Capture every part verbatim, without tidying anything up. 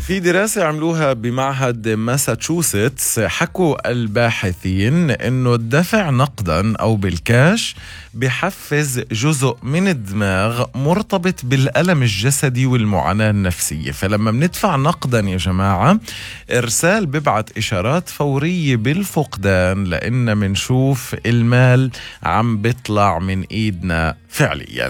في دراسة عملوها بمعهد ماساتشوستس، حكوا الباحثين إنه الدفع نقدا أو بالكاش بحفز جزء من الدماغ مرتبط بالألم الجسدي والمعاناة النفسية. فلما بندفع نقدا يا جماعة، إرسال ببعت إشارات فورية بالفقدان، لأن منشوف المال عم بيطلع من إيدنا فعليا.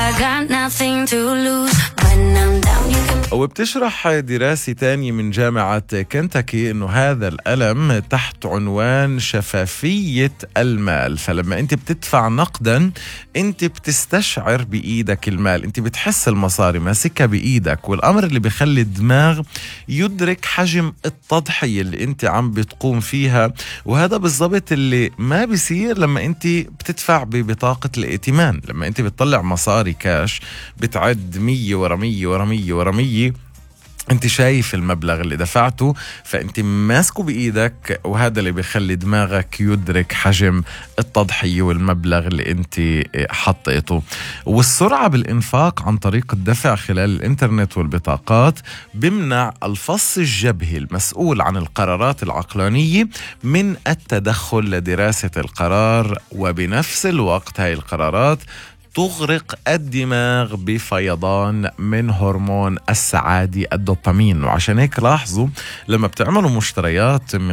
وبتشرح دراسة تانية من جامعة كنتاكي إنه هذا الألم تحت عنوان شفافية المال. فلما أنت بتدفع نقدا أنت بتستشعر بإيدك المال، أنت بتحس المصاري ماسكة بإيدك، والأمر اللي بيخلي الدماغ يدرك حجم التضحية اللي أنت عم بتقوم فيها. وهذا بالضبط اللي ما بيصير لما أنت بتدفع ببطاقة الائتمان. لما أنت بتطلع مصاري كاش بتعد مية ورا مية ورا مية ورا مية، انت شايف المبلغ اللي دفعته، فانت ماسكه بايدك، وهذا اللي بيخلي دماغك يدرك حجم التضحية والمبلغ اللي انت حطيته. والسرعة بالانفاق عن طريق الدفع خلال الانترنت والبطاقات بمنع الفص الجبهي المسؤول عن القرارات العقلانية من التدخل لدراسة القرار، وبنفس الوقت هاي القرارات تغرق الدماغ بفيضان من هرمون السعادة الدوبامين. وعشان هيك لاحظوا لما بتعملوا مشتريات من